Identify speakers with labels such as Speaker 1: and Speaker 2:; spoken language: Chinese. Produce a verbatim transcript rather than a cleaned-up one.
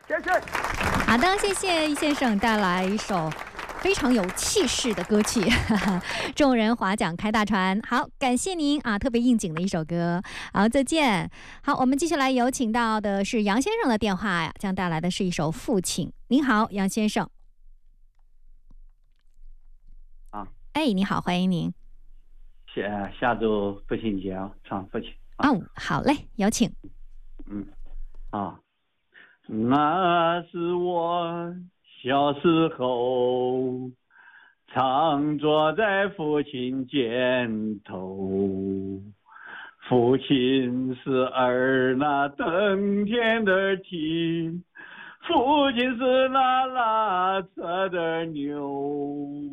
Speaker 1: 谢谢。
Speaker 2: 好的，谢谢易先生带来一首非常有气势的歌曲，众人划桨开大船。好，感谢您啊，特别应景的一首歌。好，再见。好，我们继续来有请到的是杨先生的电话呀，将带来的是一首《父亲》。您好，杨先生。
Speaker 1: 啊，
Speaker 2: 哎，你好，欢迎您。
Speaker 1: 下下周父亲节啊，唱父亲。
Speaker 2: 啊、哦，好嘞，有请。
Speaker 1: 嗯，啊，那是我小时候，常坐在父亲肩头。父亲是儿那登天的梯，父亲是那拉车的牛。